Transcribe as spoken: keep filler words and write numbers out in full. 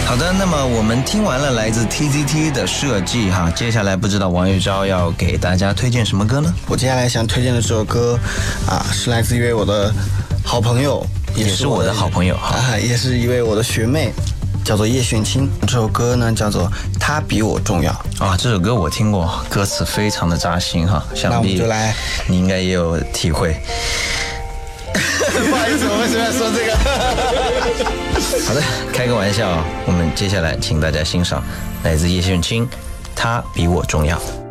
好的，那么我们听完了来自 T Z T 的设计哈，接下来不知道王玉昭要给大家推荐什么歌呢？ 我接下来想推荐的这首歌啊，是来自一位我的好朋友， 也是我的好朋友哈、 啊，也是一位我的学妹，叫做叶炫清。这首歌呢叫做《他比我重要》 啊，这首歌我听过，歌词非常的扎心哈，想必你应该也有体会。 不好意思，我为什么要说这个？ 好的，开个玩笑，我们接下来请大家欣赏来自叶炫清，他比我重要。